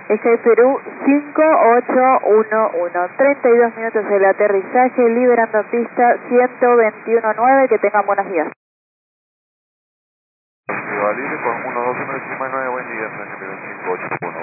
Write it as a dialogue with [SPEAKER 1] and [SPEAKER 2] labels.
[SPEAKER 1] Eje Perú 5811, 32 minutos del aterrizaje, liberando pista 121.9, que tengan buenos días.
[SPEAKER 2] Libre con 121 encima 9, buen día, Eje Perú 5811.